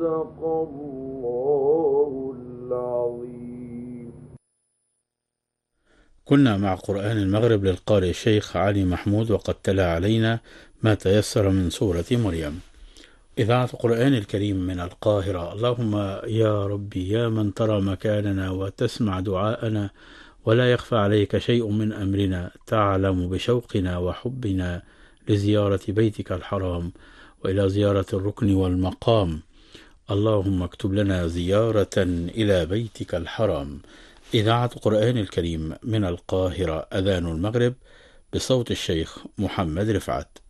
صدق الله العظيم. كنا مع قرآن المغرب للقارئ الشيخ علي محمود، وقد تلا علينا ما تيسر من سورة مريم. إذاعة القرآن الكريم من القاهرة. اللهم يا ربي يا من ترى مكاننا وتسمع دعاءنا ولا يخفى عليك شيء من أمرنا، تعلم بشوقنا وحبنا لزيارة بيتك الحرام وإلى زيارة الركن والمقام. اللهم اكتب لنا زيارة إلى بيتك الحرام. إذاعة القرآن الكريم من القاهرة. أذان المغرب بصوت الشيخ محمد رفعت.